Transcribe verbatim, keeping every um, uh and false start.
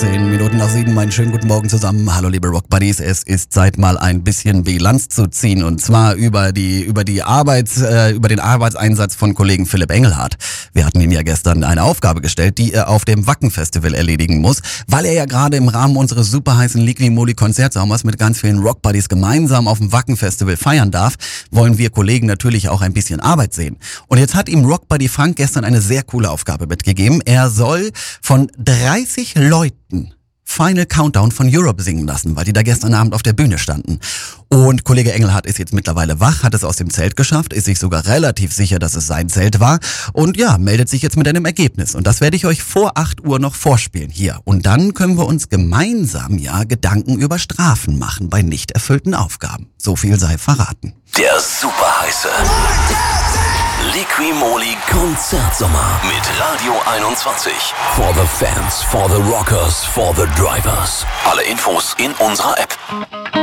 Zehn Minuten nach sieben, einen schönen guten Morgen zusammen. Hallo liebe Rock Buddies, es ist Zeit mal ein bisschen Bilanz zu ziehen und zwar über die über die Arbeits äh, über den Arbeitseinsatz von Kollegen Philipp Engelhardt. Wir hatten ihm ja gestern eine Aufgabe gestellt, die er auf dem Wacken Festival erledigen muss, weil er ja gerade im Rahmen unseres super heißen Liqui-Moly Konzertsommers mit ganz vielen Rock Buddies gemeinsam auf dem Wacken Festival feiern darf, wollen wir Kollegen natürlich auch ein bisschen Arbeit sehen. Und jetzt hat ihm Rock Buddy Frank gestern eine sehr coole Aufgabe mitgegeben. Er soll von dreißig Leuten Final Countdown von Europe singen lassen, weil die da gestern Abend auf der Bühne standen. Und Kollege Engelhardt ist jetzt mittlerweile wach, hat es aus dem Zelt geschafft, ist sich sogar relativ sicher, dass es sein Zelt war und ja, meldet sich jetzt mit einem Ergebnis. Und das werde ich euch vor acht Uhr noch vorspielen hier. Und dann können wir uns gemeinsam ja Gedanken über Strafen machen bei nicht erfüllten Aufgaben. So viel sei verraten. Der super heiße Liqui-Moly Konzertsommer mit Radio einundzwanzig. For the fans, for the rockers, for the drivers. Alle Infos in unserer App.